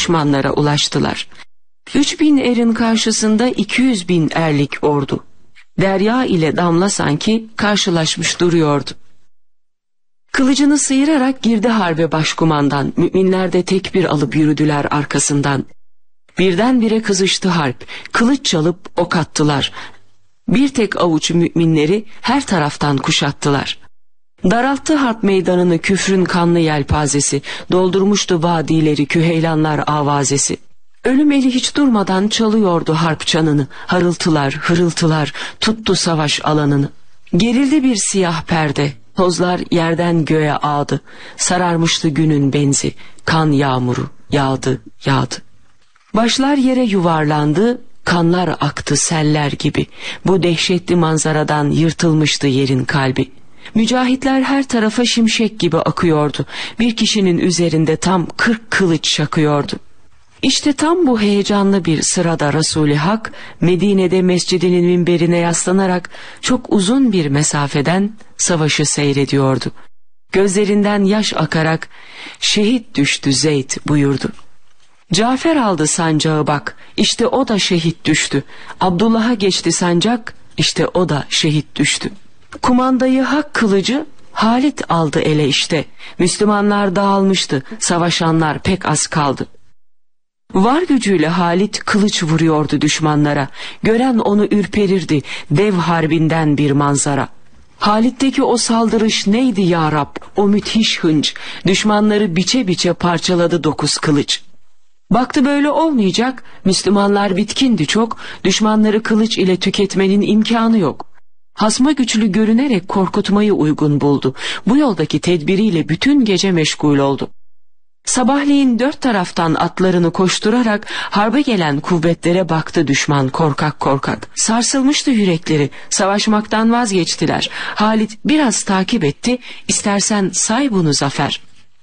düşmanlara ulaştılar. 3000 erin karşısında 200 bin erlik ordu. Derya ile damla sanki karşılaşmış duruyordu. Kılıcını sıyırarak girdi harbe başkumandan. Müminler de tekbir alıp yürüdüler arkasından. Birdenbire kızıştı harp. Kılıç çalıp ok attılar. Bir tek avuç müminleri her taraftan kuşattılar. Daralttı harp meydanını küfrün kanlı yelpazesi. Doldurmuştu vadileri küheylanlar avazesi. Ölüm eli hiç durmadan çalıyordu harp çanını. Harıltılar, hırıltılar tuttu savaş alanını. Gerildi bir siyah perde. Tozlar yerden göğe ağdı. Sararmıştı günün benzi. Kan yağmuru yağdı, yağdı. Başlar yere yuvarlandı. Kanlar aktı seller gibi. Bu dehşetli manzaradan yırtılmıştı yerin kalbi. Mücahitler her tarafa şimşek gibi akıyordu. Bir kişinin üzerinde tam 40 kılıç şakıyordu. İşte tam bu heyecanlı bir sırada Resul-i Hak, Medine'de mescidinin minberine yaslanarak çok uzun bir mesafeden savaşı seyrediyordu. Gözlerinden yaş akarak "Şehit düştü Zeyd" buyurdu. Cafer aldı sancağı bak, işte o da şehit düştü. Abdullah'a geçti sancak, işte o da şehit düştü. Kumandayı Hak kılıcı Halit aldı ele işte. Müslümanlar dağılmıştı, savaşanlar pek az kaldı. Var gücüyle Halit kılıç vuruyordu düşmanlara. Gören onu ürperirdi, dev harbinden bir manzara. Halit'teki o saldırış neydi ya Rab, o müthiş hınç. Düşmanları biçe biçe parçaladı 9 kılıç. Baktı böyle olmayacak, Müslümanlar bitkindi çok, düşmanları kılıç ile tüketmenin imkanı yok. Hasma güçlü görünerek korkutmayı uygun buldu. Bu yoldaki tedbiriyle bütün gece meşgul oldu. Sabahleyin 4 taraftan atlarını koşturarak harbe gelen kuvvetlere baktı düşman korkak korkak. Sarsılmıştı yürekleri, savaşmaktan vazgeçtiler. Halit biraz takip etti, istersen say bunu zafer.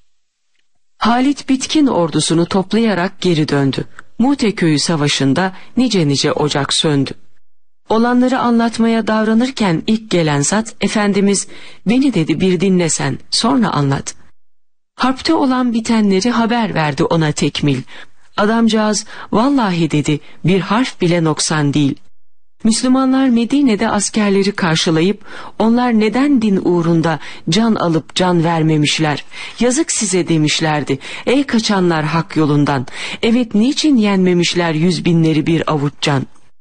Halit bitkin ordusunu toplayarak geri döndü. Mute köyü savaşında nice ocak söndü. Olanları anlatmaya davranırken ilk gelen zat, Efendimiz "Beni" dedi, "bir dinlesen, sonra anlat." Harpte olan bitenleri haber verdi ona tekmil. Adamcağız "Vallahi" dedi, "bir harf bile noksan değil." Müslümanlar Medine'de askerleri karşılayıp onlar neden din uğrunda can alıp can vermemişler? Yazık size demişlerdi. Ey kaçanlar hak yolundan. Evet, niçin yenmemişler 100 binleri bir avuç can?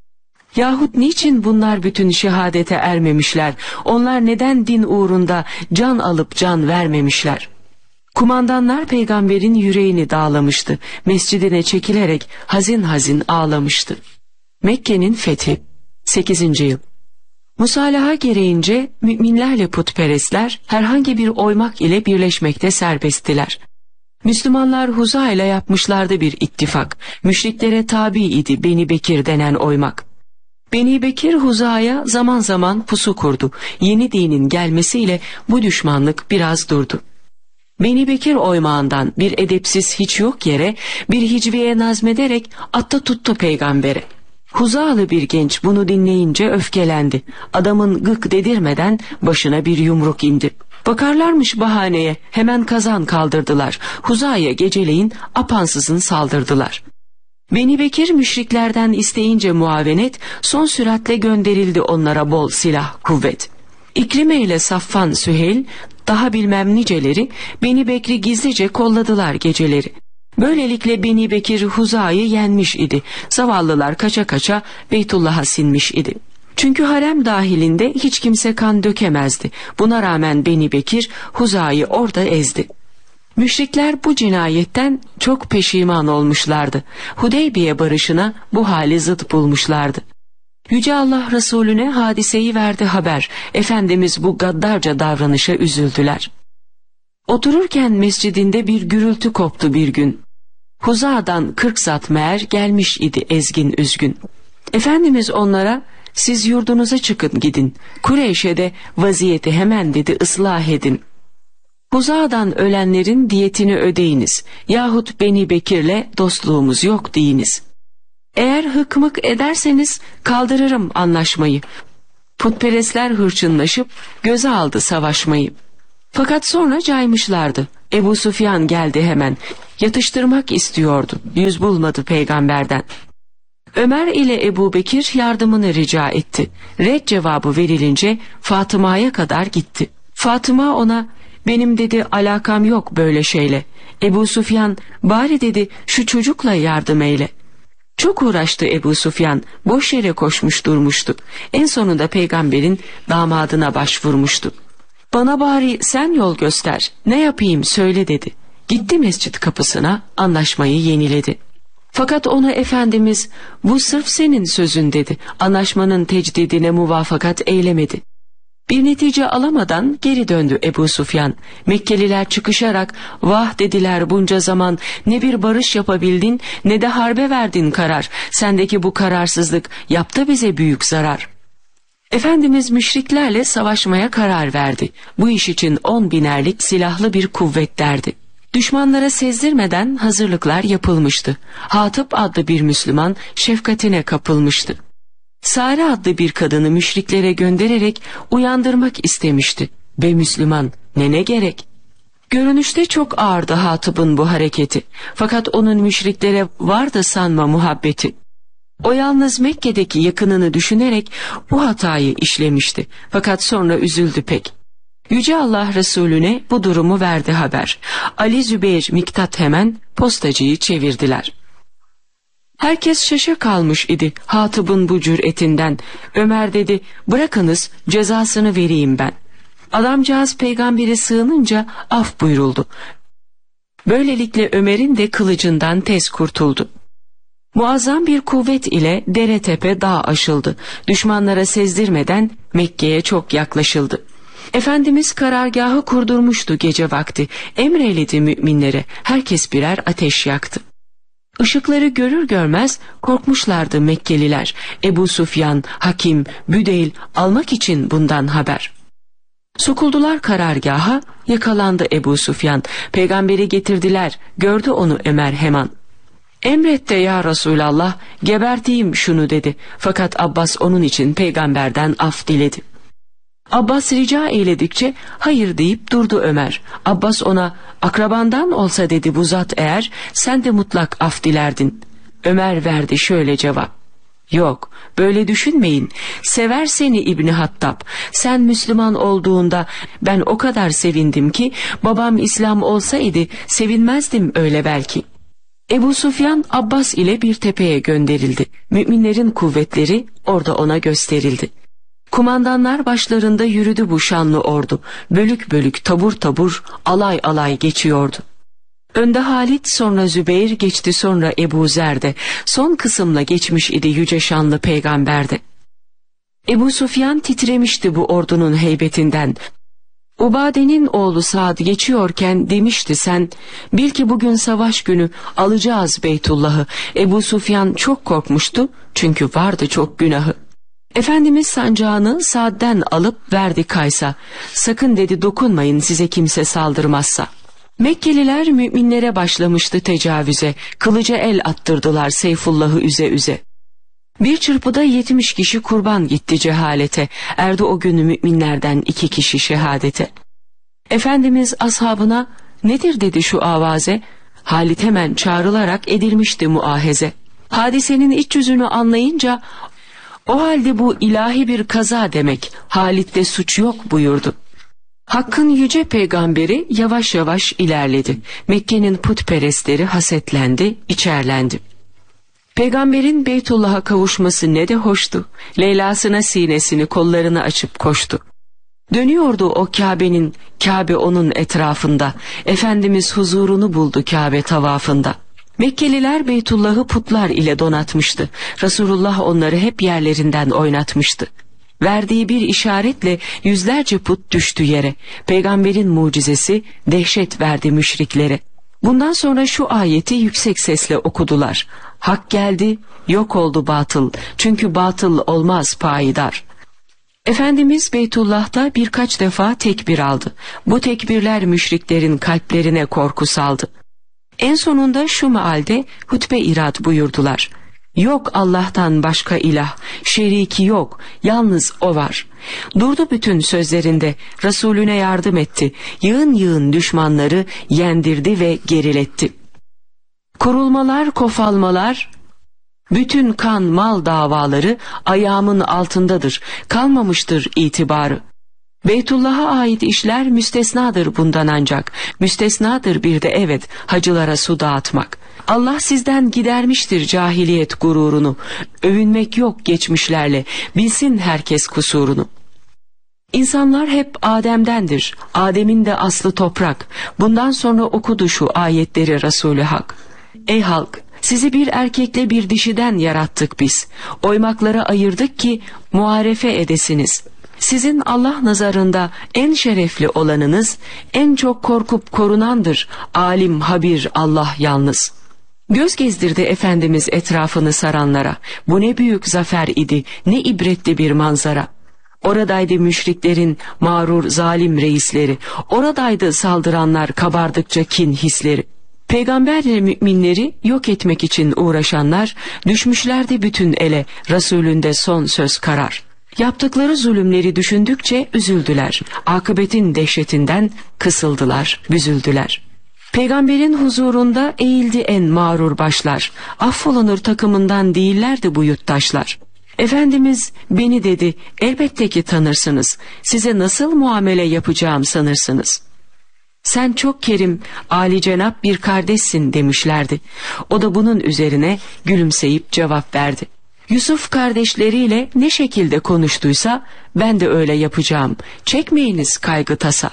Yahut niçin bunlar bütün şehadete ermemişler? Onlar neden din uğrunda can alıp can vermemişler? Kumandanlar peygamberin yüreğini dağlamıştı. Mescidine çekilerek hazin hazin ağlamıştı. Mekke'nin fethi 8. yıl. Musalaha gereğince müminlerle putperestler herhangi bir oymak ile birleşmekte serbesttiler. Müslümanlar Huza ile yapmışlardı bir ittifak. Müşriklere tabi idi Beni Bekir denen oymak. Beni Bekir Huza'ya zaman zaman pusu kurdu. Yeni dinin gelmesiyle bu düşmanlık biraz durdu. Beni Bekir oymağından bir edepsiz hiç yok yere bir hicviye nazmederek atta tuttu peygambere. Huzalı bir genç bunu dinleyince öfkelendi. Adamın gık dedirmeden başına bir yumruk indi. Bakarlarmış bahaneye, hemen kazan kaldırdılar. Huza'ya geceleyin apansızın saldırdılar. Beni Bekir müşriklerden isteyince muavenet, son süratle gönderildi onlara bol silah kuvvet. İkrime ile Safvan Süheyl, daha bilmem niceleri Beni Bekir'i gizlice kolladılar geceleri. Böylelikle Beni Bekir Huza'yı yenmiş idi. Zavallılar kaça kaça Beytullah'a sinmiş idi. Çünkü harem dahilinde hiç kimse kan dökemezdi. Buna rağmen Beni Bekir Huza'yı orada ezdi. Müşrikler bu cinayetten çok peşiman olmuşlardı. Hudeybiye barışına bu hali zıt bulmuşlardı. Yüce Allah Resulüne hadiseyi verdi haber. Efendimiz bu gaddarca davranışa üzüldüler. Otururken mescidinde bir gürültü koptu bir gün. Huza'dan 40 zat meğer gelmiş idi ezgin üzgün. Efendimiz onlara "Siz yurdunuza çıkın gidin. Kureyş'e de vaziyeti hemen" dedi, "ıslah edin. Huza'dan ölenlerin diyetini ödeyiniz. Yahut Beni Bekir'le dostluğumuz yok deyiniz. Eğer hıkmık ederseniz kaldırırım anlaşmayı." Putperestler hırçınlaşıp göze aldı savaşmayı. Fakat sonra caymışlardı. Ebu Süfyan geldi hemen. Yatıştırmak istiyordu. Yüz bulmadı peygamberden. Ömer ile Ebu Bekir yardımını rica etti. Red cevabı verilince Fatıma'ya kadar gitti. Fatıma ona, benim dedi alakam yok böyle şeyle. Ebu Süfyan, bari dedi şu çocukla yardım eyle. Çok uğraştı Ebu Süfyan, boş yere koşmuş durmuştu. En sonunda peygamberin damadına başvurmuştu. Bana bari sen yol göster, ne yapayım söyle dedi. Gitti mescit kapısına, anlaşmayı yeniledi. Fakat ona Efendimiz, bu sırf senin sözün dedi. Anlaşmanın tecdidine muvafakat eylemedi. Bir netice alamadan geri döndü Ebu Süfyan. Mekkeliler çıkışarak, vah dediler bunca zaman ne bir barış yapabildin ne de harbe verdin karar. Sendeki bu kararsızlık yaptı bize büyük zarar. Efendimiz müşriklerle savaşmaya karar verdi. Bu iş için 10.000'erlik silahlı bir kuvvet derdi. Düşmanlara sezdirmeden hazırlıklar yapılmıştı. Hatip adlı bir Müslüman şefkatine kapılmıştı. Sare adlı bir kadını müşriklere göndererek uyandırmak istemişti. Be Müslüman, ne gerek? Görünüşte çok ağırdı Hatip'in bu hareketi. Fakat onun müşriklere vardı sanma muhabbeti. O yalnız Mekke'deki yakınını düşünerek bu hatayı işlemişti. Fakat sonra üzüldü pek. Yüce Allah Resulüne bu durumu verdi haber. Ali, Zübeyir, Miktat hemen postacıyı çevirdiler. Herkes şaşa kalmış idi Hatip'in bu cüretinden. Ömer dedi, bırakınız cezasını vereyim ben. Adamcağız peygambere sığınınca af buyuruldu. Böylelikle Ömer'in de kılıcından tez kurtuldu. Muazzam bir kuvvet ile dere tepe dağ aşıldı. Düşmanlara sezdirmeden Mekke'ye çok yaklaşıldı. Efendimiz karargahı kurdurmuştu gece vakti. Emreyledi müminlere, herkes birer ateş yaktı. Işıkları görür görmez korkmuşlardı Mekkeliler. Ebu Süfyan, Hakim, Büdeyl almak için bundan haber. Sokuldular karargaha, yakalandı Ebu Süfyan. Peygamberi getirdiler, gördü onu Ömer hemen. Emret de ya Resulallah, geberteyim şunu dedi. Fakat Abbas onun için peygamberden af diledi. Abbas rica eyledikçe hayır deyip durdu Ömer. Abbas ona, akrabandan olsa dedi bu zat eğer, sen de mutlak af dilerdin. Ömer verdi şöyle cevap: yok, böyle düşünmeyin. Sever seni İbni Hattab. Sen Müslüman olduğunda ben o kadar sevindim ki, babam İslam olsaydı sevinmezdim öyle belki. Ebu Süfyan Abbas ile bir tepeye gönderildi. Müminlerin kuvvetleri orada ona gösterildi. Kumandanlar başlarında yürüdü bu şanlı ordu. Bölük bölük, tabur tabur, alay alay geçiyordu. Önde Halit, sonra Zübeyir geçti, sonra Ebu Zer'de. Son kısımla geçmiş idi yüce şanlı peygamberde. Ebu Süfyan titremişti bu ordunun heybetinden. Ubade'nin oğlu Sa'd geçiyorken demişti, sen bil ki bugün savaş günü, alacağız Beytullah'ı. Ebu Süfyan çok korkmuştu çünkü vardı çok günahı. Efendimiz sancağını Sa'd'den alıp verdi Kays'a. Sakın dedi dokunmayın size kimse saldırmazsa. Mekkeliler müminlere başlamıştı tecavüze. Kılıca el attırdılar Seyfullah'ı üze üze. Bir çırpıda 70 kişi kurban gitti cehalete. Erdi o günü müminlerden 2 kişi şehadete. Efendimiz ashabına, nedir dedi şu avaze? Halit hemen çağrılarak edilmişti muaheze. Hadisenin iç yüzünü anlayınca, o halde bu ilahi bir kaza demek, Halit'te suç yok buyurdu. Hakk'ın yüce peygamberi yavaş yavaş ilerledi. Mekke'nin putperestleri hasetlendi, içerlendi. Peygamberin Beytullah'a kavuşması ne de hoştu. Leyla'sına sinesini, kollarını açıp koştu. Dönüyordu o Kabe onun etrafında. Efendimiz huzurunu buldu Kabe tavafında. Mekkeliler Beytullah'ı putlar ile donatmıştı. Resulullah onları hep yerlerinden oynatmıştı. Verdiği bir işaretle yüzlerce put düştü yere. Peygamberin mucizesi dehşet verdi müşriklere. Bundan sonra şu ayeti yüksek sesle okudular. Hak geldi, yok oldu batıl. Çünkü batıl olmaz payidar. Efendimiz Beytullah'ta birkaç defa tekbir aldı. Bu tekbirler müşriklerin kalplerine korku saldı. En sonunda şu mealde hutbe irad buyurdular. Yok Allah'tan başka ilah, şeriki yok, yalnız O var. Durdu bütün sözlerinde, Resulüne yardım etti, yığın yığın düşmanları yendirdi ve geriletti. Kurulmalar, kofalmalar, bütün kan mal davaları ayağımın altındadır, kalmamıştır itibarı. Beytullah'a ait işler müstesnadır bundan ancak, müstesnadır bir de evet hacılara su dağıtmak. Allah sizden gidermiştir cahiliyet gururunu, övünmek yok geçmişlerle, bilsin herkes kusurunu. İnsanlar hep Adem'dendir, Adem'in de aslı toprak, bundan sonra okudu şu ayetleri Resulü Hak. Ey halk! Sizi bir erkekle bir dişiden yarattık biz, oymaklara ayırdık ki muarefe edesiniz. Sizin Allah nazarında en şerefli olanınız, en çok korkup korunandır, alim habir Allah yalnız. Göz gezdirdi Efendimiz etrafını saranlara, bu ne büyük zafer idi, ne ibretli bir manzara. Oradaydı müşriklerin mağrur zalim reisleri, oradaydı saldıranlar kabardıkça kin hisleri. Peygamberle müminleri yok etmek için uğraşanlar, düşmüşlerdi bütün ele, Resulünde son söz karar. Yaptıkları zulümleri düşündükçe üzüldüler, akıbetin dehşetinden kısıldılar, büzüldüler. Peygamberin huzurunda eğildi en mağrur başlar, affolunur takımından değillerdi bu yurttaşlar. Efendimiz beni dedi, elbette ki tanırsınız, size nasıl muamele yapacağım sanırsınız. Sen çok kerim, âli-cenap bir kardeşsin demişlerdi. O da bunun üzerine gülümseyip cevap verdi. Yusuf kardeşleriyle ne şekilde konuştuysa ben de öyle yapacağım, çekmeyiniz kaygı tasa.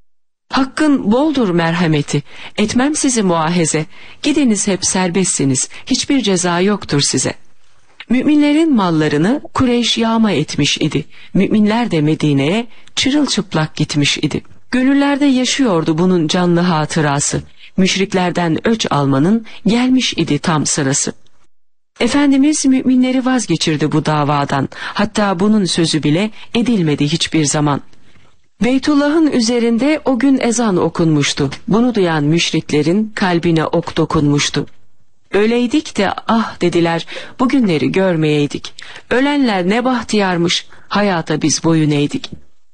Hakkın boldur merhameti, etmem sizi muahize, gidiniz hep serbestsiniz, hiçbir ceza yoktur size. Müminlerin mallarını Kureyş yağma etmiş idi, müminler de Medine'ye çırılçıplak gitmiş idi. Gönüllerde yaşıyordu bunun canlı hatırası, müşriklerden öç almanın gelmiş idi tam sırası. Efendimiz müminleri vazgeçirdi bu davadan, hatta bunun sözü bile edilmedi hiçbir zaman. Beytullah'ın üzerinde o gün ezan okunmuştu, bunu duyan müşriklerin kalbine ok dokunmuştu. Öleydik de ah dediler, bugünleri görmeyeydik, ölenler ne bahtiyarmış, hayata biz boyun eğdik.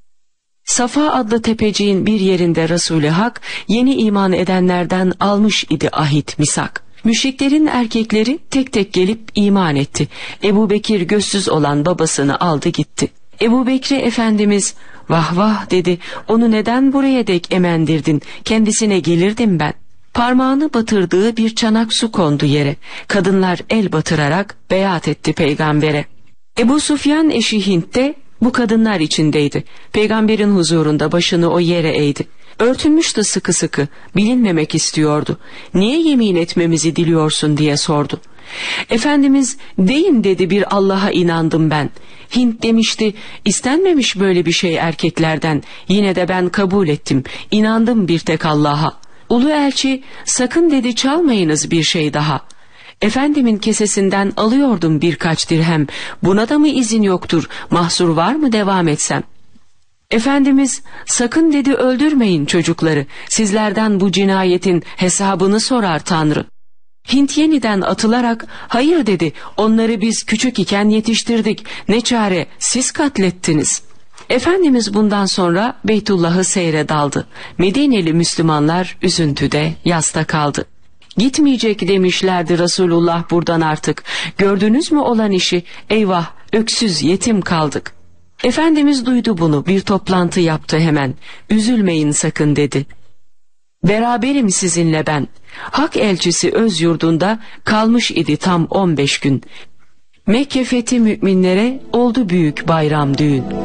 Safa adlı tepeciğin bir yerinde Resulü Hak yeni iman edenlerden almış idi ahit misak. Müşriklerin erkekleri tek tek gelip iman etti. Ebu Bekir gözsüz olan babasını aldı gitti. Ebu Bekri Efendimiz vah vah dedi, onu neden buraya dek emendirdin, kendisine gelirdim ben. Parmağını batırdığı bir çanak su kondu yere, kadınlar el batırarak beyat etti peygambere. Ebu Sufyan eşi Hint de bu kadınlar içindeydi. Peygamberin huzurunda başını o yere eğdi. Örtünmüştü sıkı sıkı, bilinmemek istiyordu. Niye yemin etmemizi diliyorsun diye sordu. Efendimiz deyin dedi, bir Allah'a inandım ben. Hint demişti, istenmemiş böyle bir şey erkeklerden, yine de ben kabul ettim, inandım bir tek Allah'a. Ulu elçi sakın dedi, çalmayınız bir şey daha. Efendimin kesesinden alıyordum birkaç dirhem, buna da mı izin yoktur, mahsur var mı devam etsem? Efendimiz sakın dedi, öldürmeyin çocukları, sizlerden bu cinayetin hesabını sorar Tanrı. Hint yeniden atılarak hayır dedi, onları biz küçük iken yetiştirdik, ne çare siz katlettiniz. Efendimiz bundan sonra Beytullah'ı seyre daldı. Medineli Müslümanlar üzüntüde yasta kaldı. Gitmeyecek demişlerdi Resulullah buradan artık. Gördünüz mü olan işi, eyvah öksüz yetim kaldık. Efendimiz duydu bunu, bir toplantı yaptı hemen. Üzülmeyin sakın dedi. Beraberim sizinle ben. Hak elçisi öz yurdunda kalmış idi tam 15 gün. Mekke fethi müminlere oldu büyük bayram düğün.